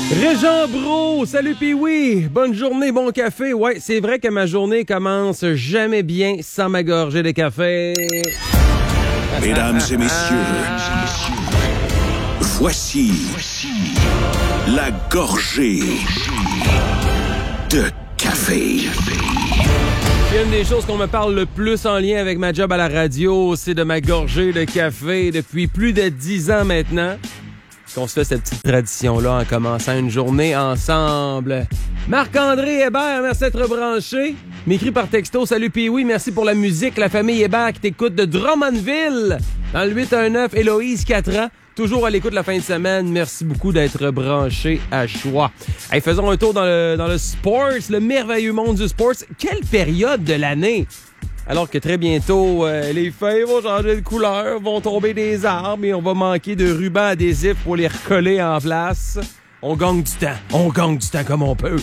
Régent Brault, salut Pee-Wee, bonne journée, bon café. Ouais, c'est vrai que ma journée commence jamais bien sans ma gorgée de café. Mesdames et messieurs, voici la gorgée de café. Une des choses qu'on me parle le plus en lien avec ma job à la radio, c'est de ma gorgée de café depuis plus de 10 ans maintenant. On se fait cette petite tradition-là en commençant une journée ensemble. Marc-André Hébert, merci d'être branché. M'écrit par texto, salut Pee-Wee, merci pour la musique. La famille Hébert qui t'écoute de Drummondville dans le 819. Héloïse, 4 ans, toujours à l'écoute la fin de semaine. Merci beaucoup d'être branché à choix. Hey, faisons un tour dans le sports, le merveilleux monde du sports. Quelle période de l'année! Alors que très bientôt, les feuilles vont changer de couleur, vont tomber des arbres et on va manquer de rubans adhésifs pour les recoller en place. On gagne du temps. On gagne du temps comme on peut.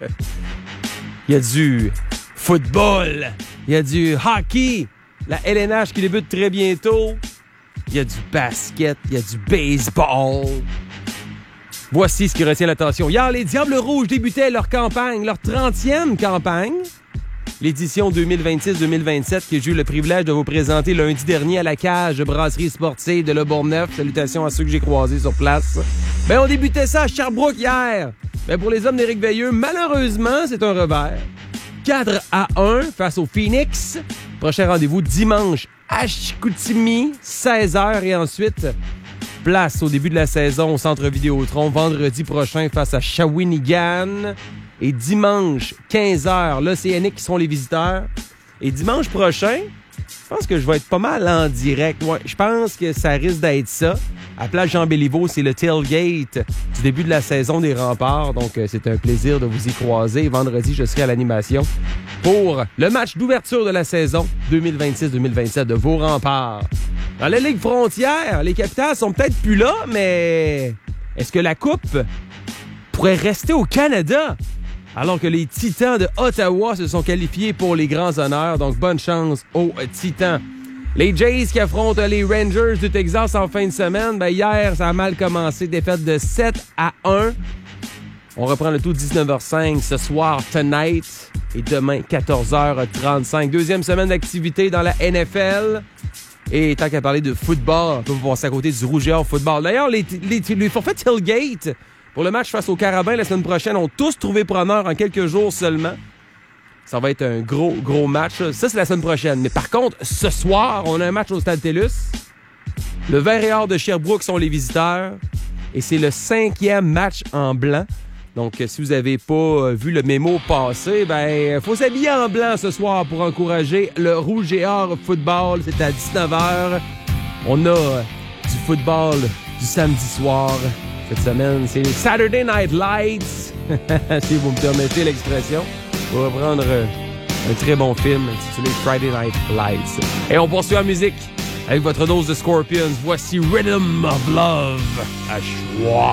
Il y a du football. Il y a du hockey. La LNH qui débute très bientôt. Il y a du basket. Il y a du baseball. Voici ce qui retient l'attention. Hier, les Diables Rouges débutaient leur campagne, leur 30e campagne. L'édition 2026-2027 que j'ai eu le privilège de vous présenter lundi dernier à la cage brasserie sportive de Le Bourgneuf. Salutations à ceux que j'ai croisés sur place. Ben, on débutait ça à Sherbrooke hier. Ben, pour les hommes d'Éric Veilleux, malheureusement, c'est un revers. 4-1 face au Phoenix. Prochain rendez-vous dimanche à Chicoutimi, 16h. Et ensuite, place au début de la saison au Centre Vidéotron, vendredi prochain face à Shawinigan. Et dimanche, 15h, l'Océanique qui seront les visiteurs. Et dimanche prochain, je pense que je vais être pas mal en direct. Ouais, je pense que ça risque d'être ça. À Plage Jean-Béliveau, c'est le tailgate du début de la saison des Remparts. Donc, c'est un plaisir de vous y croiser. Vendredi, je serai à l'animation pour le match d'ouverture de la saison 2026-2027 de vos Remparts. Dans la Ligue Frontière, les Capitals sont peut-être plus là, mais est-ce que la Coupe pourrait rester au Canada? Alors que les Titans de Ottawa se sont qualifiés pour les grands honneurs. Donc, bonne chance aux Titans. Les Jays qui affrontent les Rangers du Texas en fin de semaine. Ben, hier, ça a mal commencé. Défaite de 7-1. On reprend le tout 19h05 ce soir, tonight. Et demain, 14h35. Deuxième semaine d'activité dans la NFL. Et tant qu'à parler de football, on peut vous passer à côté du Rouge et Or football. D'ailleurs, les forfaits tailgate pour le match face aux Carabins la semaine prochaine ont tous trouvé preneur en quelques jours seulement. Ça va être un gros match. Ça, c'est la semaine prochaine. Mais par contre, ce soir, on a un match au Stade TELUS. Le Vert et Or de Sherbrooke sont les visiteurs. Et c'est le 5e match en blanc. Donc, si vous n'avez pas vu le mémo passer, ben, faut s'habiller en blanc ce soir pour encourager le Rouge et Or football. C'est à 19h. On a du football du samedi soir. Cette semaine, c'est Saturday Night Lights, si vous me permettez l'expression, pour reprendre un très bon film intitulé Friday Night Lights. Et on poursuit en musique avec votre dose de Scorpions. Voici Rhythm of Love à choix.